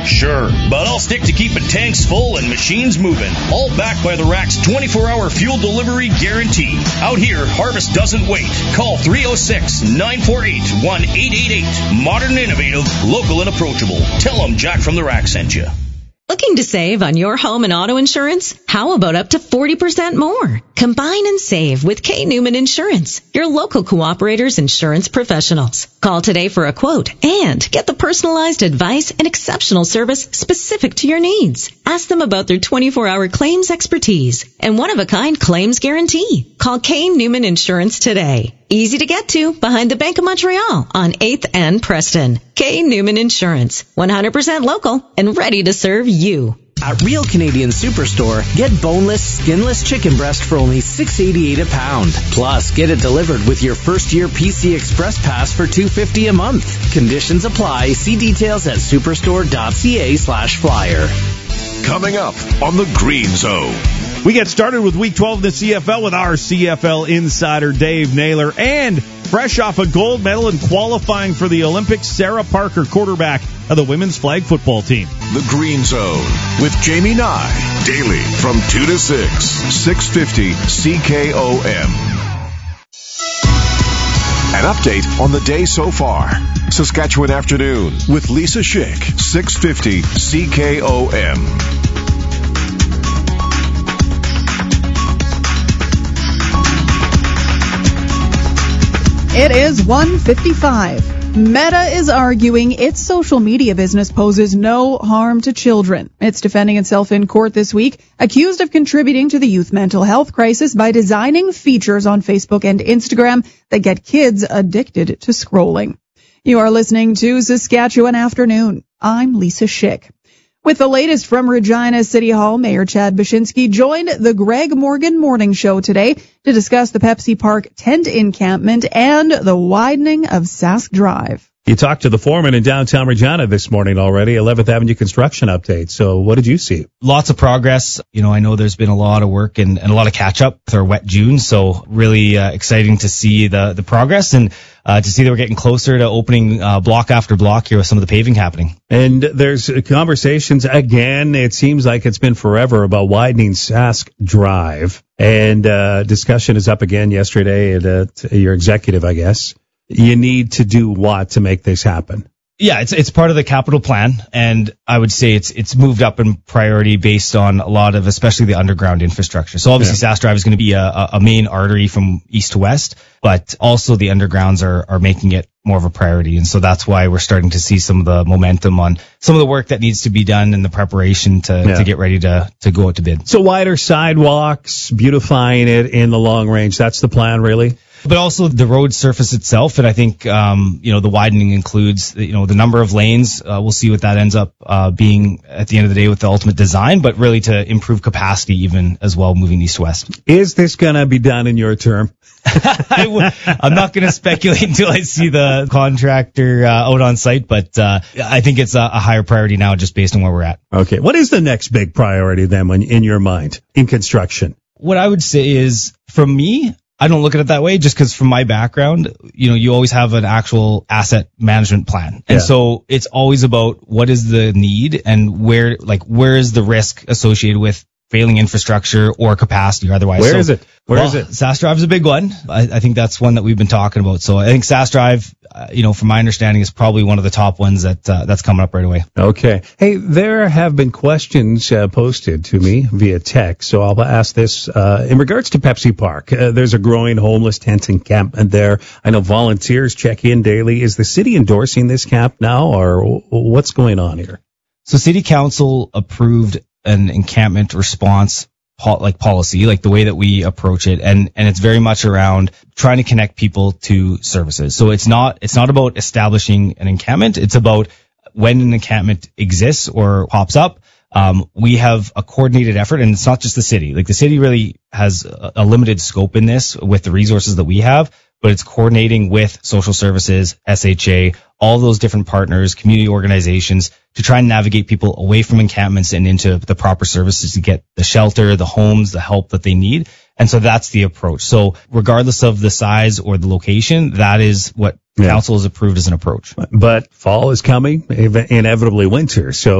Sure, but I'll stick to keeping tanks full and machines moving. All backed by the Rack's 24-hour fuel delivery guarantee. Out here, harvest doesn't wait. Call 306-948-1888. Modern, innovative, local, and approachable. Tell them Jack from the Rack sent you. Looking to save on your home and auto insurance? How about up to 40% more? Combine and save with K. Newman Insurance, your local Cooperator's insurance professionals. Call today for a quote and get the personalized advice and exceptional service specific to your needs. Ask them about their 24-hour claims expertise and one-of-a-kind claims guarantee. Call K. Newman Insurance today. Easy to get to behind the Bank of Montreal on 8th and Preston. K. Newman Insurance, 100% local and ready to serve you. At Real Canadian Superstore, get boneless, skinless chicken breast for only $6.88 a pound. Plus, get it delivered with your first-year PC Express Pass for $2.50 a month. Conditions apply. See details at superstore.ca/flyer. Coming up on the Green Zone. We get started with Week 12 of the CFL with our CFL insider, Dave Naylor. And fresh off a gold medal and qualifying for the Olympics, Sarah Parker, quarterback of the women's flag football team. The Green Zone with Jamie Nye. Daily from 2 to 6. 650 CKOM. An update on the day so far. Saskatchewan Afternoon with Lisa Schick. 650 CKOM. It is 1:55. Meta is arguing its social media business poses no harm to children. It's defending itself in court this week, accused of contributing to the youth mental health crisis by designing features on Facebook and Instagram that get kids addicted to scrolling. You are listening to Saskatchewan Afternoon. I'm Lisa Schick. With the latest from Regina City Hall, Mayor Chad Baczynski joined the Greg Morgan Morning Show today to discuss the Pepsi Park tent encampment and the widening of Sask Drive. You talked to the foreman in downtown Regina this morning already, 11th Avenue construction update. So what did you see? Lots of progress. You know, I know there's been a lot of work and a lot of catch up with our wet June. So really exciting to see the progress and to see that we're getting closer to opening block after block here with some of the paving happening. And there's conversations again. It seems like it's been forever about widening Sask Drive. And discussion is up again yesterday at your executive, I guess. You need to do what to make this happen? Yeah, it's part of the capital plan, and I would say it's moved up in priority based on a lot of, especially the underground infrastructure. So obviously Sask Drive is going to be a main artery from east to west, but also the undergrounds are making it more of a priority. And so that's why we're starting to see some of the momentum on some of the work that needs to be done in the preparation to get ready to go out to bid. So wider sidewalks, beautifying it in the long range. That's the plan, really? But also the road surface itself. And I think, the widening includes, the number of lanes. We'll see what that ends up being at the end of the day with the ultimate design, but really to improve capacity even as well, moving east to west. Is this going to be done in your term? I'm not going to speculate until I see the contractor out on site, but I think it's a higher priority now just based on where we're at. Okay. What is the next big priority then in your mind in construction? What I would say is, from me, I don't look at it that way just because from my background, you always have an actual asset management plan. And so it's always about what is the need and where is the risk associated with failing infrastructure or capacity or otherwise. Where is it? Where is it? Sask Drive is a big one. I think that's one that we've been talking about. So I think Sask Drive, from my understanding, is probably one of the top ones that's coming up right away. Okay. Hey, there have been questions posted to me via text, so I'll ask this in regards to Pepsi Park. There's a growing homeless tent encampment there. I know volunteers check in daily. Is the city endorsing this camp now, or what's going on here? So City Council approved an encampment response policy, like the way that we approach it. And it's very much around trying to connect people to services. So it's not about establishing an encampment. It's about when an encampment exists or pops up. We have a coordinated effort, and it's not just the city. Like, the city really has a limited scope in this with the resources that we have, but it's coordinating with social services, SHA, all those different partners, community organizations, to try and navigate people away from encampments and into the proper services to get the shelter, the homes, the help that they need. And so that's the approach. So regardless of the size or the location, that is what council has approved as an approach. But fall is coming, inevitably winter. So